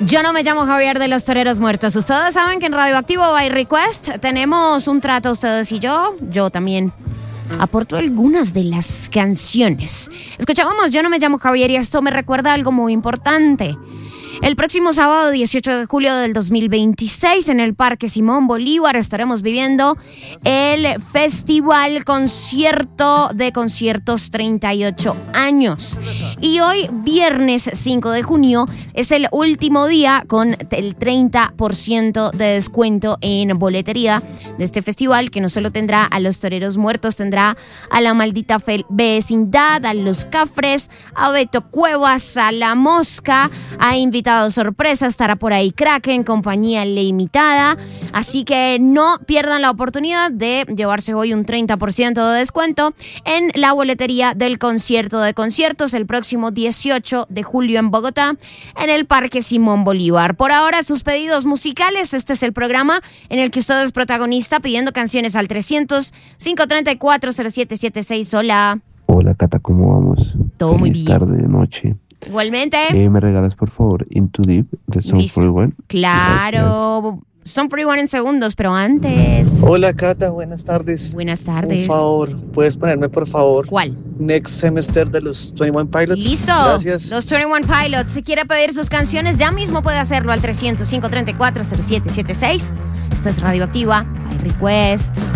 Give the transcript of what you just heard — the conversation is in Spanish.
Yo no me llamo Javier de los Toreros Muertos. Ustedes saben que en Radioactivo by Request tenemos un trato ustedes y yo. Yo también aporto algunas de las canciones. Escuchábamos Yo no me llamo Javier y esto me recuerda algo muy importante. El próximo sábado 18 de julio del 2026 en el Parque Simón Bolívar estaremos viviendo el Festival Concierto de Conciertos 38 años. Y hoy, viernes 5 de junio, es el último día con el 30% de descuento en boletería de este festival, que no solo tendrá a los Toreros Muertos, tendrá a La Maldita Vecindad, a Los Cafres, a Beto Cuevas, a La Mosca, a invitados sorpresa, estará por ahí Kraken, compañía limitada, así que no pierdan la oportunidad de llevarse hoy un 30% de descuento en la boletería del Concierto de Conciertos el próximo 18 de julio en Bogotá, en el Parque Simón Bolívar. Por ahora, sus pedidos musicales, este es el programa en el que usted es protagonista pidiendo canciones al 300-534-0776. Hola. Hola, Cata, ¿cómo vamos? Todo muy bien. Tarde, de noche. Igualmente. ¿Me regalas, por favor, Into Deep de Sum 41? Claro. Sum 41 en segundos, pero antes. Hola, Cata, buenas tardes. Buenas tardes. Por favor, ¿puedes ponerme, por favor? ¿Cuál? Next Semester de los 21 Pilots. Listo. Gracias. Los 21 Pilots. Si quiere pedir sus canciones, ya mismo puede hacerlo al 300-534-0776. Esto es Radioactiva by Request.